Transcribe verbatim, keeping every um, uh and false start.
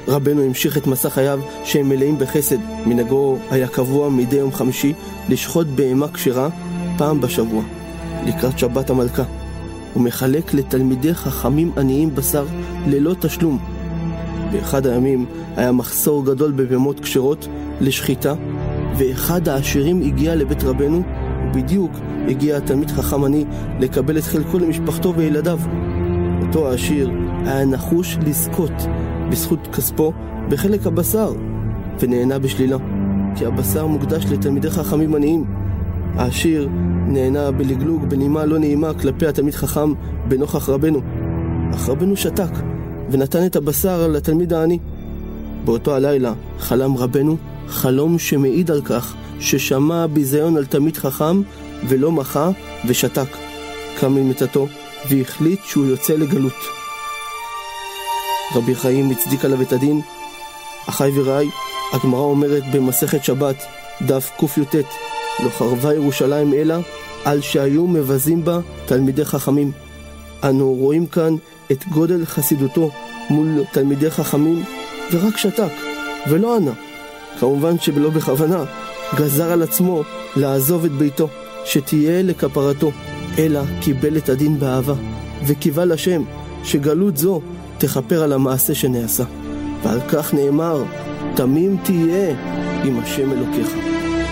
רבנו המשיך את מסע חייו שהם מלאים בחסד. מנהגו היה קבוע מדי יום חמישי לשחוט בהמה כשרה פעם בשבוע, לקראת שבת המלכה. הוא מחלק לתלמידי חכמים עניים בשר ללא תשלום. באחד הימים היה מחסור גדול בבהמות כשרות לשחיטה, ואחד העשירים הגיע לבית רבנו, ובדיוק הגיע התלמיד חכם עני לקבל את חלקו למשפחתו וילדיו. אותו העשיר היה נחוש לזכות בזכות כספו בחלק הבשר, ונהנה בשלילה, כי הבשר מוקדש לתלמידי חכמים עניים. העשיר נהנה בלגלוג בנימה לא נעימה כלפי התלמיד חכם בנוכח רבנו, אך רבנו שתק ונתן את הבשר לתלמיד העני. באותו הלילה חלם רבנו חלום שמעיד על כך ששמע ביזיון על תלמיד חכם ולא מחה ושתק. קם ממיטתו והחליט שהוא יוצא לגלות. רבי חיים הצדיק עליו את הדין. אחי ורעי, הגמרא אומרת במסכת שבת דף קי"ט, לא חרבה ירושלים אלא על שהיו מבזים בה תלמידי חכמים. אנו רואים כאן את גודל חסידותו מול תלמידי חכמים, ורק שתק ולא ענה. כמובן שבלא בכוונה גזר על עצמו לעזוב את ביתו שתהיה לכפרתו, אלא קיבל את הדין באהבה וקיווה לשם שגלות זו תכפר על המעשה שנעשה, ועל כך נאמר תמים תהיה עם השם אלוקיך.